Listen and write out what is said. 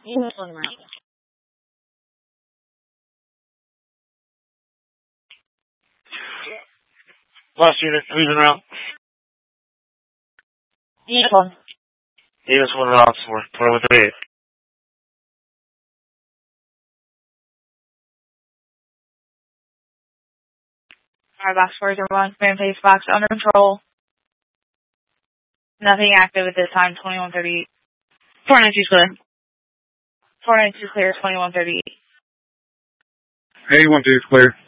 Unit 1 route. Last unit, who's en route? Unit 1. Unit 1 route for 2138. Alright, box 401, man face box under control. Nothing active at this time, 2138. 492 clear. 492 clear, 2138. 812 clear.